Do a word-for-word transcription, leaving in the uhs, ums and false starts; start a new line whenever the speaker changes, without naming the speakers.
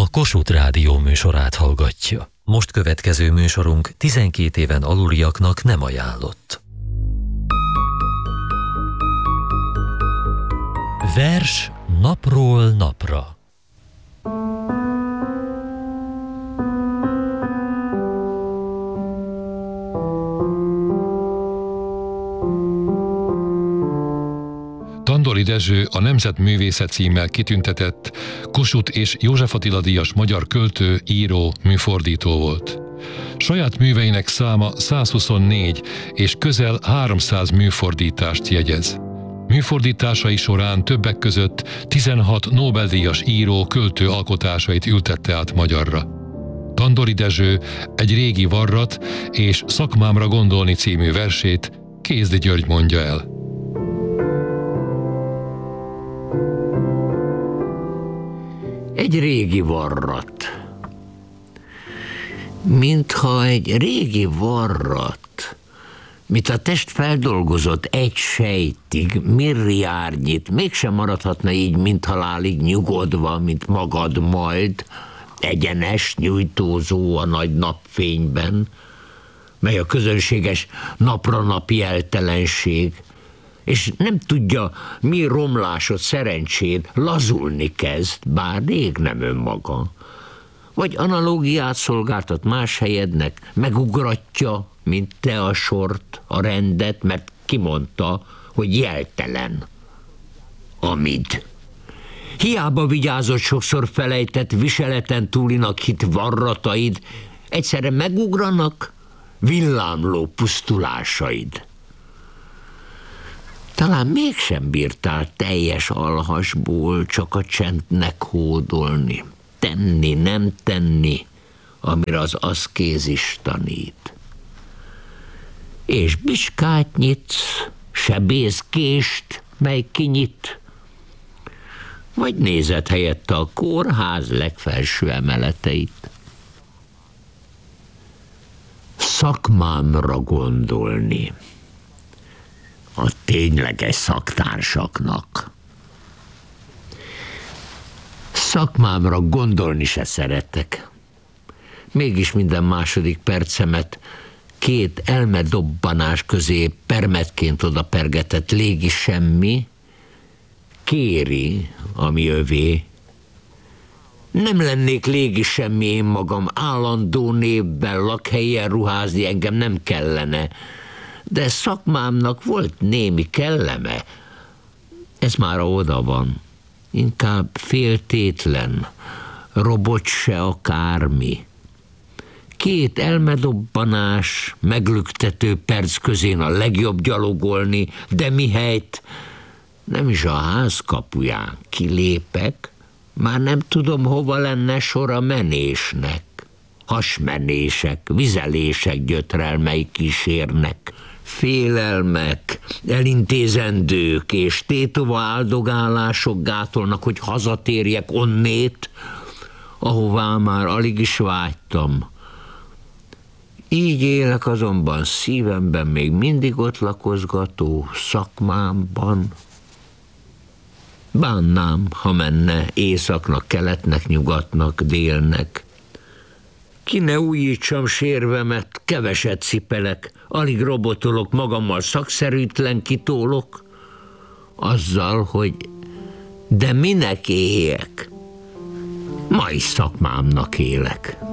a Kossuth Rádió műsorát hallgatja. Most következő műsorunk tizenkét éven aluliaknak nem ajánlott. Vers napról napra.
Tandori Dezső a Nemzetművésze címmel kitüntetett Kossuth és József Attila díjas magyar költő, író, műfordító volt. Saját műveinek száma százhuszonnégy és közel háromszáz műfordítást jegyez. Műfordításai során többek között tizenhat Nobel-díjas író, költő alkotásait ültette át magyarra. Tandori Dezső egy régi varrat és Szakmámra gondolni című versét Kézdi György mondja el.
Egy régi varrat. Mintha egy régi varrat, mint a test feldolgozott egy sejtig, milliárdnyit, mégsem maradhatna így, mint halálig nyugodva, mint magad majd, egyenes, nyújtózó a nagy napfényben, mely a közönséges napra-napi eltelenség, és nem tudja, mi romlásod, szerencséd, lazulni kezd, bár rég nem önmaga. Vagy analógiát szolgáltat más helyednek, megugratja, mint te a sort, a rendet, mert kimondta, hogy jeltelen. Amid. Hiába vigyázott sokszor felejtett, viseleten túlinak hit varrataid, egyszerre megugranak villámló pusztulásaid. Talán mégsem bírtál teljes alhasból csak a csendnek hódolni, tenni, nem tenni, amire az aszkézis tanít. És bicskát nyitsz, sebészkést, mely kinyit, vagy nézed helyette a kórház legfelső emeleteit. Szakmámra gondolni. A tényleges szaktársaknak. Szakmámra gondolni se szeretek. Mégis minden második percemet két elmedobbanás közé permetként oda pergetett légi semmi kéri, ami övé. Nem lennék légi semmi én magam, állandó névben, lakhelyen ruházni engem nem kellene, de szakmámnak volt némi kelleme. Ez már oda van. Inkább féltétlen, robot se akármi. Két elmedobbanás, meglüktető perc közén a legjobb gyalogolni, de mihelyt nem is a ház kapuján kilépek, már nem tudom, hova lenne sor a menésnek. Hasmenések, vizelések gyötrelmei kísérnek, félelmek, elintézendők és tétova áldogálások gátolnak, hogy hazatérjek onnét, ahová már alig is vágytam. Így élek azonban szívemben még mindig ott lakozgató szakmámban. Bánnám, ha menne északnak, keletnek, nyugatnak, délnek. Ki ne újítsam sérvemet, keveset cipelek, alig robotolok, magammal szakszerűtlen kitólok, azzal, hogy de minek éljek? Ma is szakmámnak élek.